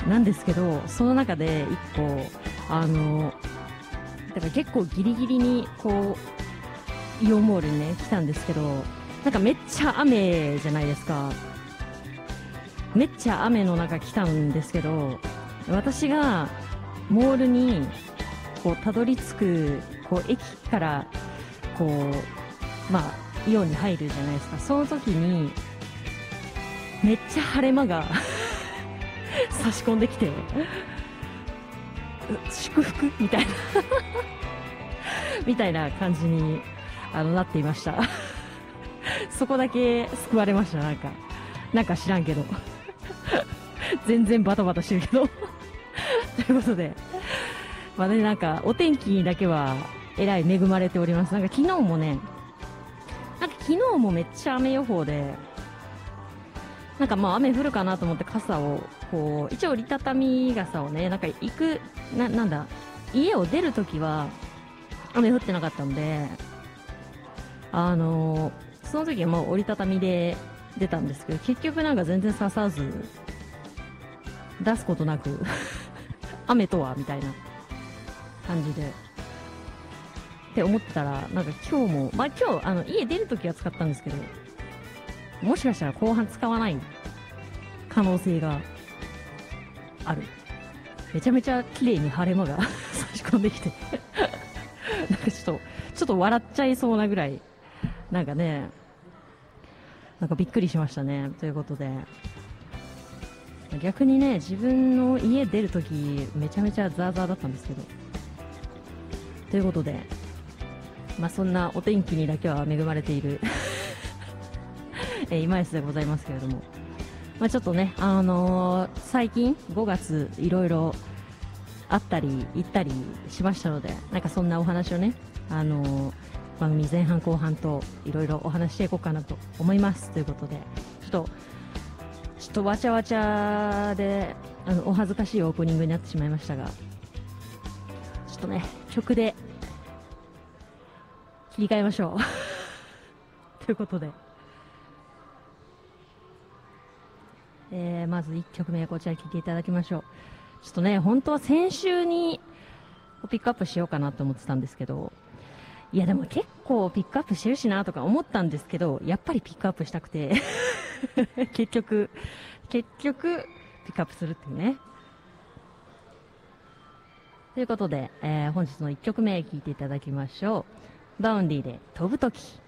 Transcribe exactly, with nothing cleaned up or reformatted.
なんですけど、その中で一個、あの、だから結構ギリギリに、こう、イオンモールにね、来たんですけど、なんかめっちゃ雨じゃないですか。めっちゃ雨の中来たんですけど、私がモールに、こう、たどり着く、こう、駅から、こう、まあ、イオンに入るじゃないですか。その時に、めっちゃ晴れ間が差し込んできて、祝福みたいなみたいな感じにあのなっていましたそこだけ救われました。なんかなんか知らんけど全然バタバタしてるけどということで、まあね、なんかお天気にだけはえらい恵まれております。なんか昨日もね、なんか昨日もめっちゃ雨予報で、なんかまあ雨降るかなと思って傘をこう一応折りたたみ傘をね、なんか行くななんだ家を出るときは雨降ってなかったんで、あのー、その時はもう折りたたみで出たんですけど、結局なんか全然刺さず出すことなく雨とはみたいな感じでって思ってたら、なんか今日もまあ今日あの家出るときは使ったんですけど、もしかしたら後半使わない可能性がある。めちゃめちゃ綺麗に晴れ間が差し込んできてなんかちょっとちょっと笑っちゃいそうなぐらい、なんかね、なんかびっくりしましたね。ということで、逆にね、自分の家出るときめちゃめちゃザーザーだったんですけど、ということで、まあそんなお天気にだけは恵まれているえー、今安でございますけれども、まあ、ちょっとね、あのー、最近ごがついろいろあったり行ったりしましたので、なんかそんなお話をね、あのー、番組前半後半といろいろお話していこうかなと思います。ということで、ちょっとちょっとわちゃわちゃであのお恥ずかしいオープニングになってしまいましたが、ちょっとね曲で切り替えましょうということで、えー、まずいっきょくめこちら聴いていただきましょう。ちょっとね、本当は先週にピックアップしようかなと思ってたんですけど、いやでも結構ピックアップしてるしなとか思ったんですけど、やっぱりピックアップしたくて結局結局ピックアップするっていうね。ということで、えー、本日のいっきょくめ聴いていただきましょう。バウンディで飛ぶとき。